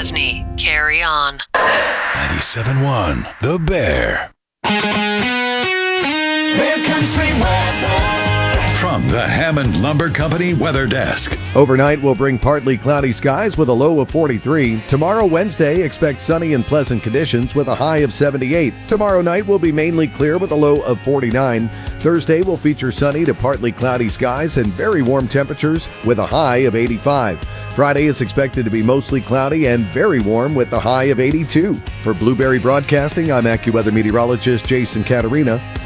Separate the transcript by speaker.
Speaker 1: Chesney, carry on.
Speaker 2: 97.1 The Bear.
Speaker 3: Bear Country weather.
Speaker 2: From the Hammond Lumber Company Weather Desk.
Speaker 4: Overnight will bring partly cloudy skies with a low of 43. Tomorrow, Wednesday, expect sunny and pleasant conditions with a high of 78. Tomorrow night will be mainly clear with a low of 49. Thursday will feature sunny to partly cloudy skies and very warm temperatures with a high of 85. Friday is expected to be mostly cloudy and very warm with a high of 82. For Blueberry Broadcasting, I'm AccuWeather meteorologist Jason Caterina.